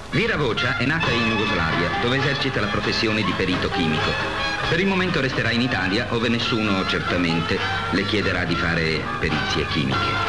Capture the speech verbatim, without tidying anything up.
Vira Vocia è nata in Jugoslavia, dove esercita la professione di perito chimico. Per il momento resterà in Italia, ove nessuno, certamente, le chiederà di fare perizie chimiche.